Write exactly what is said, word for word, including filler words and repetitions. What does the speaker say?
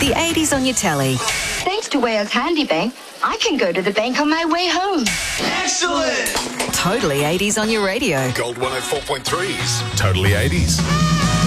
The eighties on your telly. Thanks to Wales Handy Bank, I can go to the bank on my way home. Excellent! Totally eighties on your radio. Gold one oh four point three's Totally eighties.